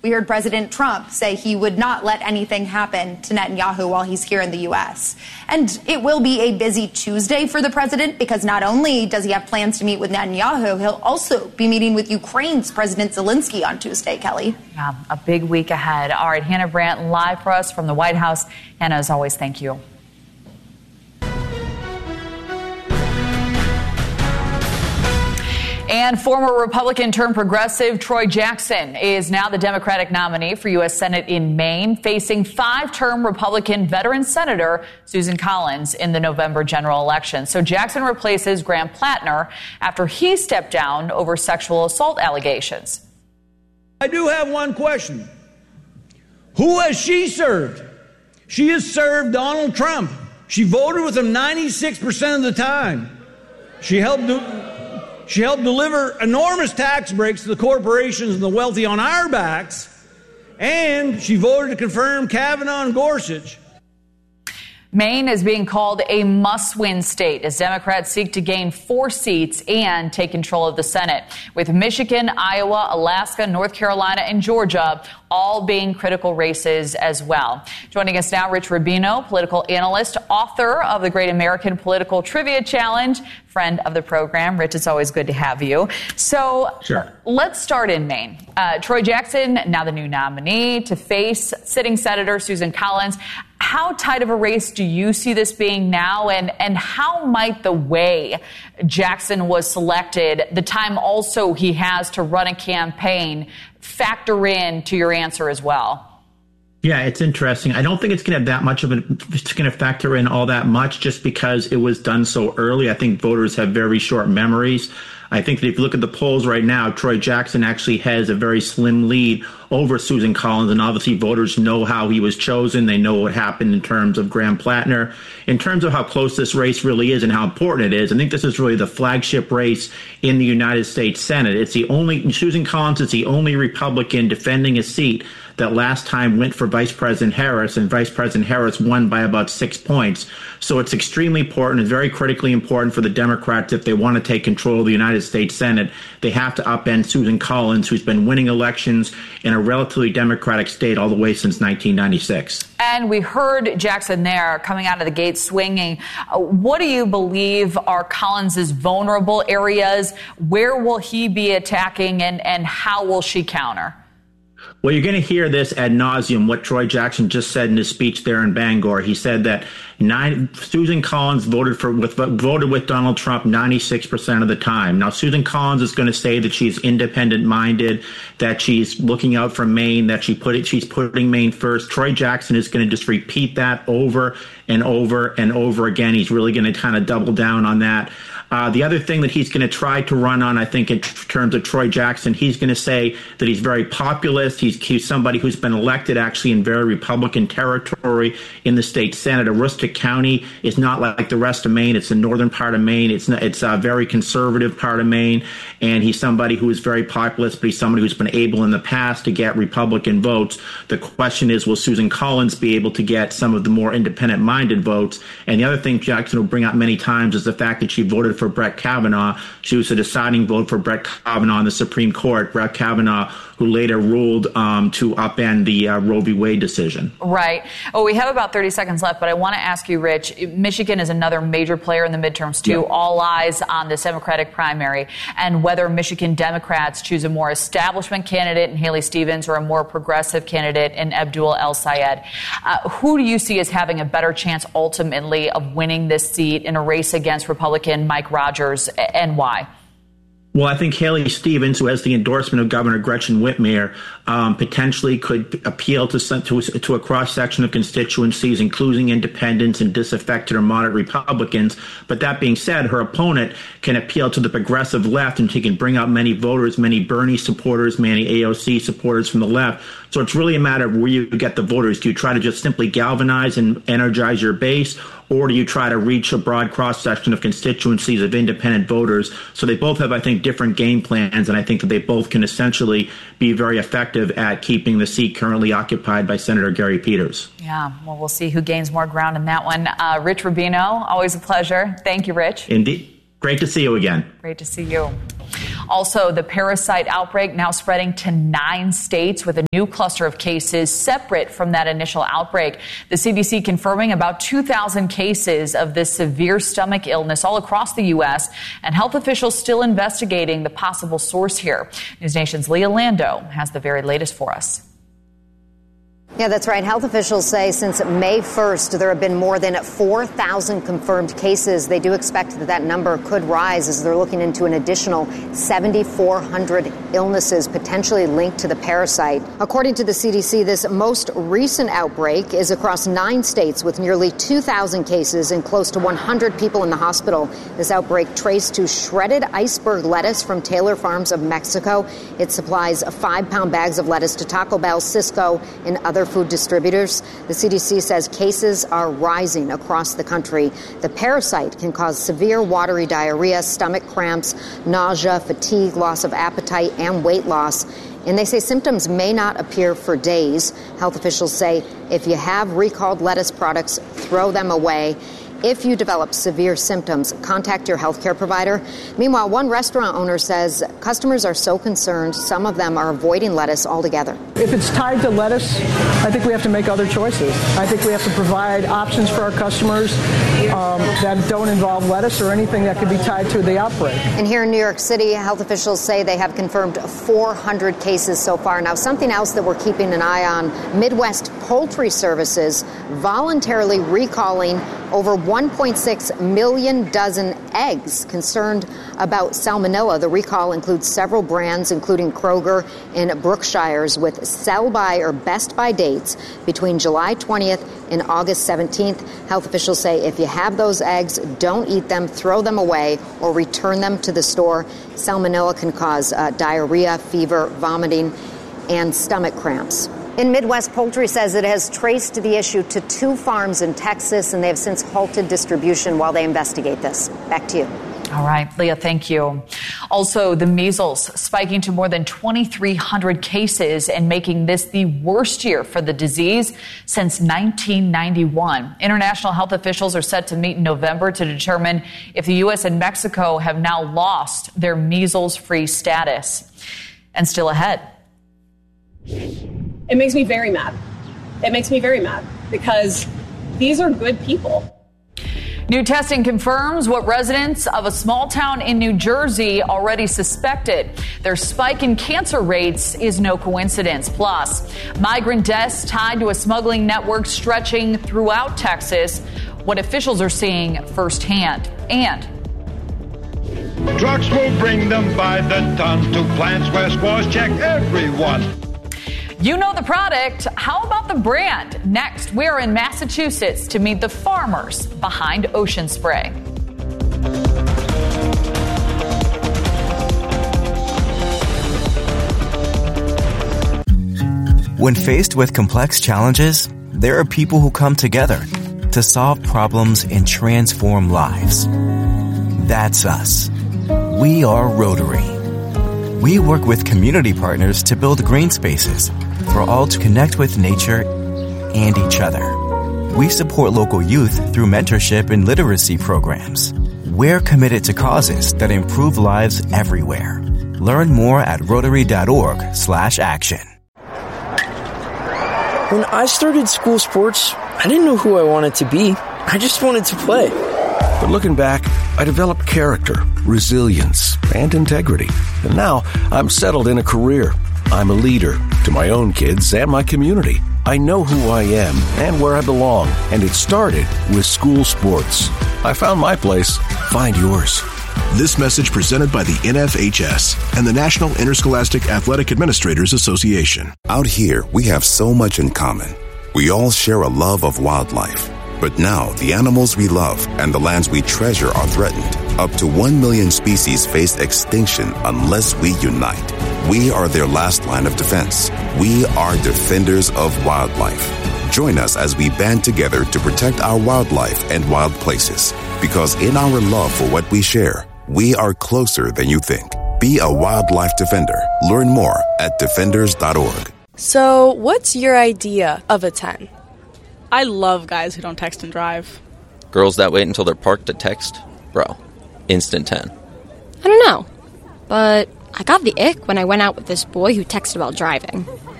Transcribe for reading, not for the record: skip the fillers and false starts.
We heard President Trump say he would not let anything happen to Netanyahu while he's here in the U.S. And it will be a busy Tuesday for the president because not only does he have plans to meet with Netanyahu, he'll also be meeting with Ukraine's President Zelensky on Tuesday, Kelly. Yeah, a big week ahead. All right, Hannah Brandt live for us from the White House. Hannah, as always, thank you. And former Republican turned progressive Troy Jackson is now the Democratic nominee for U.S. Senate in Maine, facing 5-term Republican veteran Senator Susan Collins in the November general election. So Jackson replaces Graham Plattner after he stepped down over sexual assault allegations. I do have one question. Who has she served? She has served Donald Trump. She voted with him 96% of the time. She helped deliver enormous tax breaks to the corporations and the wealthy on our backs, and she voted to confirm Kavanaugh and Gorsuch. Maine is being called a must-win state as Democrats seek to gain 4 seats and take control of the Senate, with Michigan, Iowa, Alaska, North Carolina, and Georgia all being critical races as well. Joining us now, Rich Rubino, political analyst, author of the Great American Political Trivia Challenge, friend of the program. Rich, it's always good to have you. So sure. Let's start in Maine. Troy Jackson, now the new nominee to face sitting Senator Susan Collins. How tight of a race do you see this being now, and how might the way Jackson was selected, the time also he has to run a campaign, factor in to your answer as well? Yeah, it's interesting. I don't think it's going to have that much it's going to factor in all that much just because it was done so early. I think voters have very short memories. I think that if you look at the polls right now, Troy Jackson actually has a very slim lead over Susan Collins, and obviously voters know how he was chosen. They know what happened in terms of Graham Plattner. In terms of how close this race really is and how important it is, I think this is really the flagship race in the United States Senate. Susan Collins is the only Republican defending a seat that last time went for Vice President Harris, and Vice President Harris won by about 6 points. So it's extremely important and very critically important for the Democrats if they want to take control of the United States Senate. They have to upend Susan Collins, who's been winning elections in a relatively Democratic state all the way since 1996. And we heard Jackson there coming out of the gate swinging. What do you believe are Collins's vulnerable areas? Where will he be attacking, and how will she counter? Well, you're going to hear this ad nauseum, what Troy Jackson just said in his speech there in Bangor. He said that Susan Collins voted with Donald Trump 96% of the time. Now, Susan Collins is going to say that she's independent-minded, that she's looking out for Maine, that she's putting Maine first. Troy Jackson is going to just repeat that over and over and over again. He's really going to kind of double down on that. The other thing that he's going to try to run on, I think, in terms of Troy Jackson, he's going to say that he's very populist. He's somebody who's been elected actually in very Republican territory in the state Senate. Aroostook County is not like the rest of Maine. It's the northern part of Maine. It's a very conservative part of Maine. And he's somebody who is very populist, but he's somebody who's been able in the past to get Republican votes. The question is, will Susan Collins be able to get some of the more independent-minded votes? And the other thing Jackson will bring up many times is the fact that she voted for Brett Kavanaugh. She was a deciding vote for Brett Kavanaugh in the Supreme Court. Brett Kavanaugh, who later ruled to upend the Roe v. Wade decision. Right. Oh, we have about 30 seconds left, but I want to ask you, Rich, Michigan is another major player in the midterms, too. Yep. All eyes on this Democratic primary and whether Michigan Democrats choose a more establishment candidate in Haley Stevens or a more progressive candidate in Abdul El-Sayed. Who do you see as having a better chance ultimately of winning this seat in a race against Republican Mike Rogers, and why? Well, I think Haley Stevens, who has the endorsement of Governor Gretchen Whitmer, potentially could appeal to a cross-section of constituencies, including independents and disaffected or moderate Republicans. But that being said, her opponent can appeal to the progressive left, and she can bring out many voters, many Bernie supporters, many AOC supporters from the left. So it's really a matter of where you get the voters. Do you try to just simply galvanize and energize your base, or do you try to reach a broad cross-section of constituencies of independent voters? So they both have, I think, different game plans, and I think that they both can essentially be very effective at keeping the seat currently occupied by Senator Gary Peters. Yeah, well, we'll see who gains more ground in that one. Rich Rubino, always a pleasure. Thank you, Rich. Indeed. Great to see you again. Great to see you. Also, the parasite outbreak now spreading to 9 states with a new cluster of cases separate from that initial outbreak. The CDC confirming about 2,000 cases of this severe stomach illness all across the U.S., and health officials still investigating the possible source here. News Nation's Leah Lando has the very latest for us. Yeah, that's right. Health officials say since May 1st, there have been more than 4,000 confirmed cases. They do expect that number could rise as they're looking into an additional 7,400 illnesses potentially linked to the parasite. According to the CDC, this most recent outbreak is across 9 states with nearly 2,000 cases and close to 100 people in the hospital. This outbreak traced to shredded iceberg lettuce from Taylor Farms of Mexico. It supplies 5-pound bags of lettuce to Taco Bell, Sysco, and other food distributors. The CDC says cases are rising across the country. The parasite can cause severe watery diarrhea, stomach cramps, nausea, fatigue, loss of appetite, and weight loss. And they say symptoms may not appear for days. Health officials say if you have recalled lettuce products, throw them away. If you develop severe symptoms, contact your healthcare provider. Meanwhile, one restaurant owner says customers are so concerned, some of them are avoiding lettuce altogether. If it's tied to lettuce, I think we have to make other choices. I think we have to provide options for our customers that don't involve lettuce or anything that could be tied to the outbreak. And here in New York City, health officials say they have confirmed 400 cases so far. Now, something else that we're keeping an eye on, Midwest Poultry Services voluntarily recalling over 1.6 million dozen eggs concerned about salmonella. The recall includes several brands, including Kroger and Brookshire's, with sell-by or best-by dates between July 20th and August 17th. Health officials say if you have those eggs, don't eat them, throw them away, or return them to the store. Salmonella can cause diarrhea, fever, vomiting, and stomach cramps. And Midwest Poultry says it has traced the issue to 2 farms in Texas, and they have since halted distribution while they investigate this. Back to you. All right, Leah, thank you. Also, the measles spiking to more than 2,300 cases and making this the worst year for the disease since 1991. International health officials are set to meet in November to determine if the U.S. and Mexico have now lost their measles-free status. And still ahead. It makes me very mad. It makes me very mad because these are good people. New testing confirms what residents of a small town in New Jersey already suspected. Their spike in cancer rates is no coincidence. Plus, migrant deaths tied to a smuggling network stretching throughout Texas, what officials are seeing firsthand. And trucks will bring them by the ton to plants where squaws check everyone. You know the product. How about the brand? Next, we're in Massachusetts to meet the farmers behind Ocean Spray. When faced with complex challenges, there are people who come together to solve problems and transform lives. That's us. We are Rotary. We work with community partners to build green spaces for all to connect with nature and each other. We support local youth through mentorship and literacy programs. We're committed to causes that improve lives everywhere. Learn more at Rotary.org/action. When I started school sports, I didn't know who I wanted to be. I just wanted to play. But looking back, I developed character, resilience, and integrity. And now I'm settled in a career. I'm a leader to my own kids and my community. I know who I am and where I belong, and it started with school sports. I found my place. Find yours. This message presented by the NFHS and the National Interscholastic Athletic Administrators Association. Out here, we have so much in common. We all share a love of wildlife. But now, the animals we love and the lands we treasure are threatened. Up to 1 million species face extinction unless we unite. We are their last line of defense. We are defenders of wildlife. Join us as we band together to protect our wildlife and wild places. Because in our love for what we share, we are closer than you think. Be a wildlife defender. Learn more at defenders.org. So, what's your idea of a 10? I love guys who don't text and drive. Girls that wait until they're parked to text? Bro, instant 10. I don't know. But I got the ick when I went out with this boy who texted about driving.